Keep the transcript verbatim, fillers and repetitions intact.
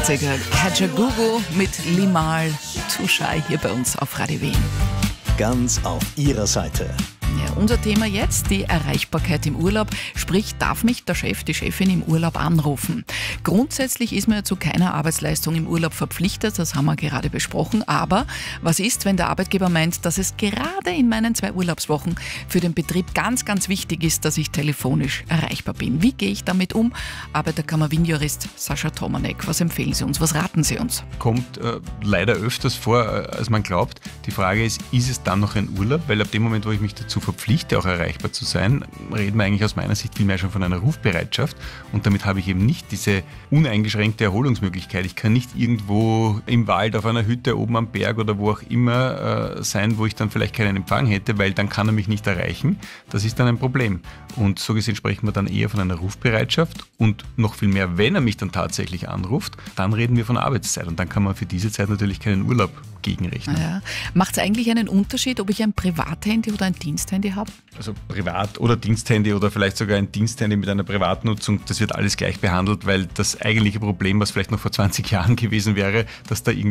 Kajagoogoo mit Limahl, Too Shy hier bei uns auf Radio Wien. Ganz auf Ihrer Seite. Ja, unser Thema jetzt, die Erreichbarkeit im Urlaub. Sprich, darf mich der Chef, die Chefin im Urlaub anrufen? Grundsätzlich ist man ja zu keiner Arbeitsleistung im Urlaub verpflichtet, das haben wir gerade besprochen. Aber was ist, wenn der Arbeitgeber meint, dass es gerade in meinen zwei Urlaubswochen für den Betrieb ganz, ganz wichtig ist, dass ich telefonisch erreichbar bin? Wie gehe ich damit um? Arbeiterkammer Wien-Jurist Sascha Tomanek, was empfehlen Sie uns, was raten Sie uns? Kommt äh, leider öfters vor, äh, als man glaubt. Die Frage ist, ist es dann noch ein Urlaub? Weil ab dem Moment, wo ich mich dazu verpflichte, auch erreichbar zu sein, reden wir eigentlich aus meiner Sicht vielmehr schon von einer Rufbereitschaft und damit habe ich eben nicht diese uneingeschränkte Erholungsmöglichkeit. Ich kann nicht irgendwo im Wald, auf einer Hütte, oben am Berg oder wo auch immer äh, sein, wo ich dann vielleicht keinen Empfang hätte, weil dann kann er mich nicht erreichen. Das ist dann ein Problem. Und so gesehen sprechen wir dann eher von einer Rufbereitschaft und noch viel mehr, wenn er mich dann tatsächlich anruft, dann reden wir von Arbeitszeit und dann kann man für diese Zeit natürlich keinen Urlaub gegenrechnen. Ja. Macht es eigentlich einen Unterschied, ob ich ein Privathandy oder ein Diensthandy habe? Also Privat- oder Diensthandy oder vielleicht sogar ein Diensthandy mit einer Privatnutzung, das wird alles gleich behandelt, weil das eigentliche Problem, was vielleicht noch vor zwanzig Jahren gewesen wäre, dass da irgendwie